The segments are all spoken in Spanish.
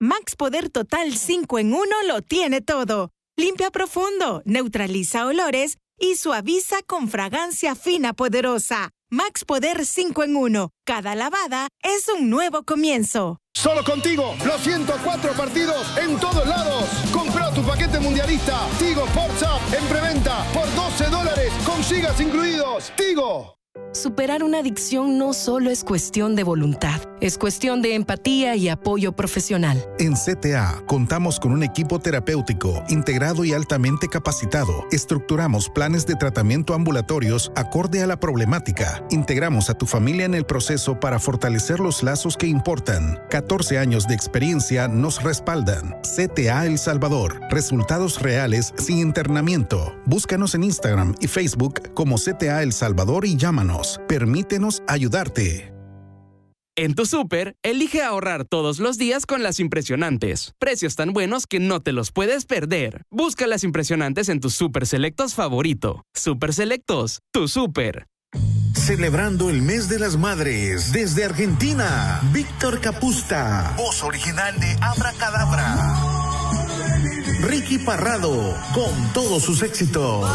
Max Poder Total 5 en 1 lo tiene todo. Limpia profundo, neutraliza olores y suaviza con fragancia fina poderosa. Max Poder 5 en 1. Cada lavada es un nuevo comienzo. Solo contigo, los 104 partidos en todos lados. Compra tu paquete mundialista Tigo Sports App en preventa por $12 con gigas incluidos. Tigo. Superar una adicción no solo es cuestión de voluntad, es cuestión de empatía y apoyo profesional. En CTA contamos con un equipo terapéutico integrado y altamente capacitado. Estructuramos planes de tratamiento ambulatorios acorde a la problemática. Integramos a tu familia en el proceso para fortalecer los lazos que importan. 14 años de experiencia nos respaldan. CTA El Salvador. Resultados reales sin internamiento. Búscanos en Instagram y Facebook como CTA El Salvador y llámanos. Permítenos ayudarte. En tu súper, elige ahorrar todos los días con Las Impresionantes. Precios tan buenos que no te los puedes perder. Busca Las Impresionantes en tu Super Selectos favorito. Super Selectos, tu súper. Celebrando el mes de las madres, desde Argentina, Víctor Capusta, voz original de Abracadabra. Ricky Parrado, con todos sus éxitos.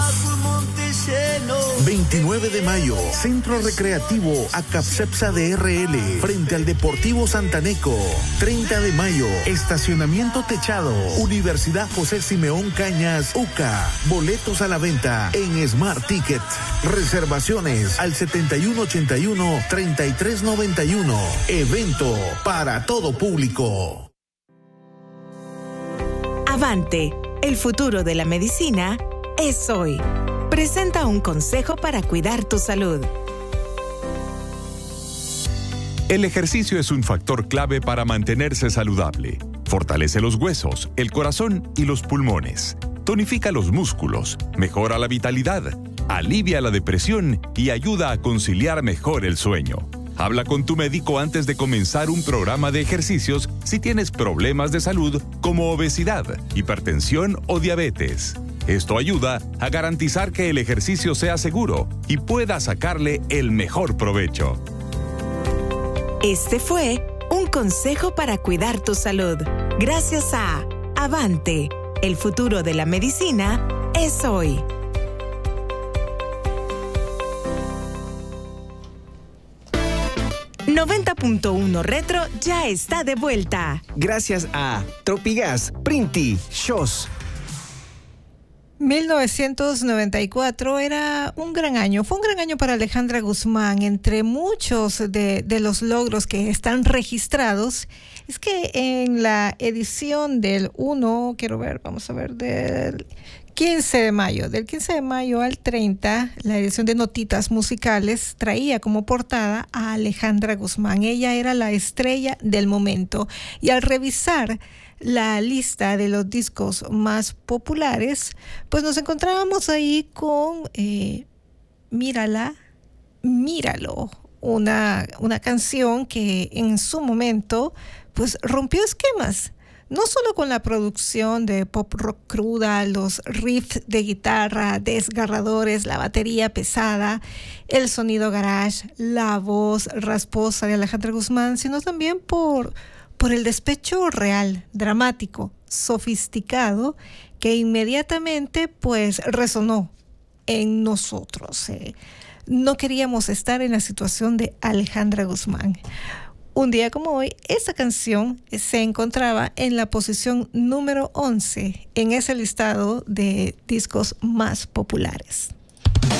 29 de mayo, Centro Recreativo Acapcepsa DRL, frente al Deportivo Santaneco. 30 de mayo, Estacionamiento Techado, Universidad José Simeón Cañas, UCA. Boletos a la venta en Smart Ticket. Reservaciones al 7181-3391. Evento para todo público. Avante, el futuro de la medicina es hoy. Presenta un consejo para cuidar tu salud. El ejercicio es un factor clave para mantenerse saludable. Fortalece los huesos, el corazón y los pulmones. Tonifica los músculos, mejora la vitalidad, alivia la depresión y ayuda a conciliar mejor el sueño. Habla con tu médico antes de comenzar un programa de ejercicios si tienes problemas de salud como obesidad, hipertensión o diabetes. Esto ayuda a garantizar que el ejercicio sea seguro y pueda sacarle el mejor provecho. Este fue un consejo para cuidar tu salud. Gracias a Avante, el futuro de la medicina es hoy. 90.1 Retro ya está de vuelta. Gracias a Tropigas, Printi, Shows. 1994 era un gran año, fue un gran año para Alejandra Guzmán. Entre muchos de los logros que están registrados, es que en la edición del 1, vamos a ver, del 15 de mayo, del 15 de mayo al 30, la edición de Notitas Musicales traía como portada a Alejandra Guzmán. Ella era la estrella del momento. Y al revisar la lista de los discos más populares, pues nos encontrábamos ahí con Mírala, Míralo, una canción que en su momento pues rompió esquemas. No solo con la producción de pop rock cruda, los riffs de guitarra desgarradores, la batería pesada, el sonido garage, la voz rasposa de Alejandra Guzmán, sino también por el despecho real, dramático, sofisticado, que inmediatamente pues resonó en nosotros. No queríamos estar en la situación de Alejandra Guzmán. Un día como hoy, esta canción se encontraba en la posición número 11 en ese listado de discos más populares.